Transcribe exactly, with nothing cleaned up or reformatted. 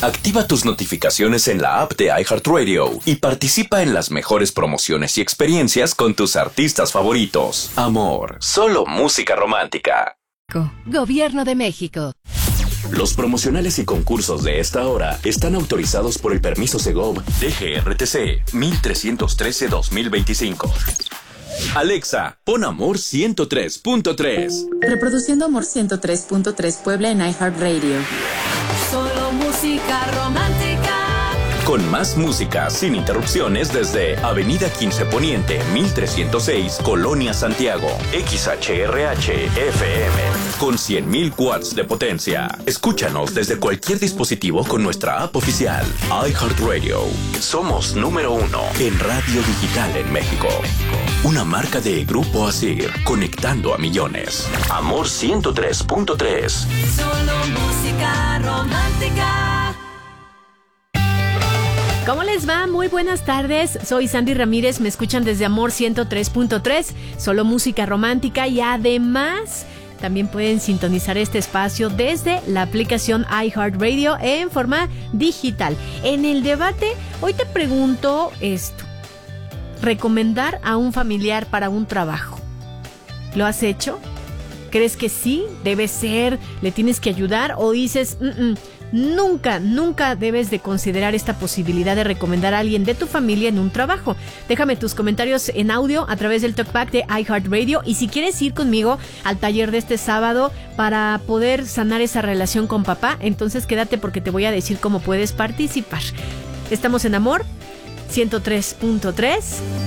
Activa tus notificaciones en la app de iHeartRadio y participa en las mejores promociones y experiencias con tus artistas favoritos. Amor, solo música romántica. Gobierno de México. Los promocionales y concursos de esta hora están autorizados por el permiso Segov D G R T C mil trescientos trece dos mil veinticinco. Alexa, pon Amor ciento tres punto tres. Reproduciendo Amor ciento tres punto tres Puebla en iHeartRadio. Solo música romántica. Con más música sin interrupciones desde Avenida quince Poniente, mil trescientos seis, Colonia Santiago. X H R H F M. Con cien mil watts de potencia. Escúchanos desde cualquier dispositivo con nuestra app oficial. iHeartRadio. Somos número uno en radio digital en México. Una marca de Grupo Asir, conectando a millones. Amor ciento tres punto tres. Solo música romántica. ¿Cómo les va? Muy buenas tardes. Soy Sandy Ramírez. Me escuchan desde Amor ciento tres punto tres. Solo música romántica y además también pueden sintonizar este espacio desde la aplicación iHeartRadio en forma digital. En el debate, hoy te pregunto esto. ¿Recomendar a un familiar para un trabajo? ¿Lo has hecho? ¿Crees que sí? ¿Debe ser? ¿Le tienes que ayudar? ¿O dices, mm-mm, nunca, nunca debes de considerar esta posibilidad de recomendar a alguien de tu familia en un trabajo? Déjame tus comentarios en audio a través del TalkBack de iHeartRadio. Y si quieres ir conmigo al taller de este sábado para poder sanar esa relación con papá, entonces quédate porque te voy a decir cómo puedes participar. Estamos en Amor ciento tres punto tres.